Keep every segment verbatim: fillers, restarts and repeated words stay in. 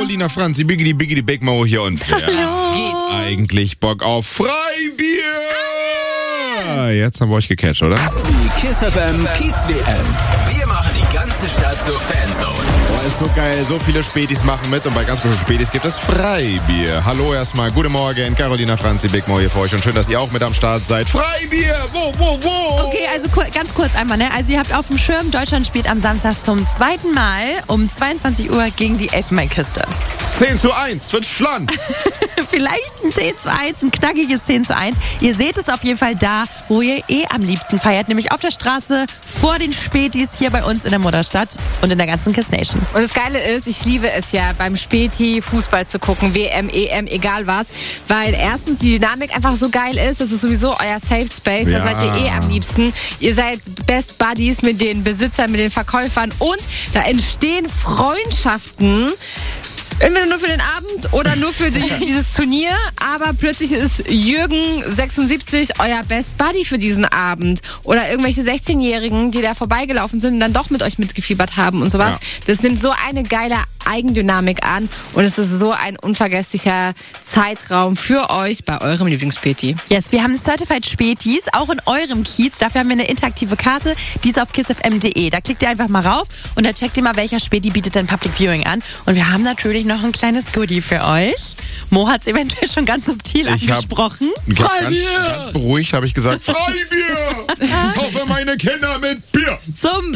Carolina Franzi, Biggity Biggity Big Mo hier und wer hat eigentlich Bock auf Freibier? Jetzt haben wir euch gecatcht, oder? Die Kiss F M Kiez W M. Wir machen die ganze Stadt zur Fanzone. Boah, ist so geil. So viele Spätis machen mit und bei ganz vielen Spätis gibt es Freibier. Hallo erstmal, guten Morgen. Carolina Franzi, Big Mo hier für euch und schön, dass ihr auch mit am Start seid. Freibier! Wo, wo, wo? Okay, also ku- ganz kurz einmal, ne? Also ihr habt auf dem Schirm, Deutschland spielt am Samstag zum zweiten Mal um zweiundzwanzig Uhr gegen die Elfenbeinküste. zehn zu eins für Schland. Vielleicht ein zehn zu eins, ein knackiges zehn zu eins. Ihr seht es auf jeden Fall da, wo ihr eh am liebsten feiert, nämlich auf der Straße vor den Spätis hier bei uns in der Mutterstadt und in der ganzen Kiss Nation. Und das Geile ist, ich liebe es ja, beim Späti Fußball zu gucken, W M, E M, egal was, weil erstens die Dynamik einfach so geil ist, das ist sowieso euer Safe Space, Ja. da seid ihr eh am liebsten. Ihr seid Best Buddies mit den Besitzern, mit den Verkäufern und da entstehen Freundschaften. Entweder nur für den Abend oder nur für die, dieses Turnier. Aber plötzlich ist Jürgen sechsundsiebzig euer Best Buddy für diesen Abend. Oder irgendwelche sechzehnjährigen, die da vorbeigelaufen sind und dann doch mit euch mitgefiebert haben und sowas. Ja. Das nimmt so eine geile Eigendynamik an. Und es ist so ein unvergesslicher Zeitraum für euch bei eurem Lieblingsspäti. Yes, wir haben Certified Spätis, auch in eurem Kiez. Dafür haben wir eine interaktive Karte, die ist auf kiss f m punkt de. Da klickt ihr einfach mal rauf und da checkt ihr mal, welcher Späti bietet denn Public Viewing an. Und wir haben natürlich noch ein kleines Goodie für euch. Mo hat es eventuell schon ganz subtil Ich hab- angesprochen. Ganz, ganz beruhigt habe ich gesagt, Freibier! Hoffe meine Kinder mit Bier! Zum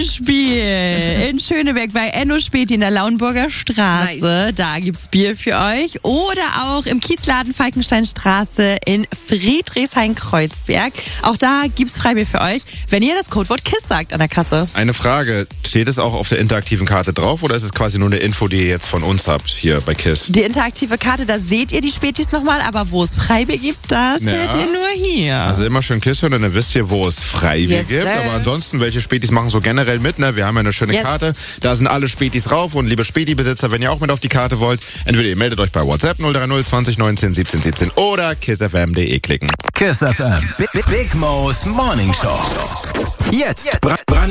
Beispiel in Schöneberg bei Enno Späti in der Lauenburger Straße. Da gibt's Bier für euch. Oder auch im Kiezladen Falkensteinstraße in Friedrichshain-Kreuzberg. Auch da gibt's Freibier für euch, wenn ihr das Codewort KISS sagt an der Kasse. Eine Frage, steht es auch auf der interaktiven Karte drauf oder ist es quasi nur eine Info, die ihr jetzt von uns habt, hier bei KISS? Die interaktive Karte, da seht ihr die Spätis nochmal, aber wo es Freibier gibt, das Ja. hört ihr nur hier. Also immer schön KISS hören, dann wisst ihr, wo es Freibier Yes, gibt. sir. Aber ansonsten, welche Spätis machen so generell mit, ne? Wir haben ja eine schöne Yes. Karte, da sind alle Spätis rauf und liebe Späti-Besitzer, wenn ihr auch mit auf die Karte wollt, entweder ihr meldet euch bei WhatsApp null drei null zwanzig neunzehn siebzehn siebzehn oder kiss f m punkt de klicken. Kiss F M. Big, Big Mo's Morning Show. Jetzt bra- brand